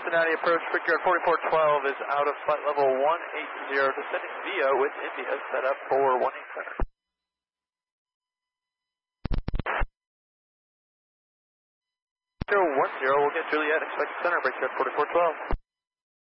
Cincinnati approach, Brickyard 4412 is out of flight level 180, descending VO with India set up for 18 center. 010, we'll get Juliet, expected center, Brickyard 4412.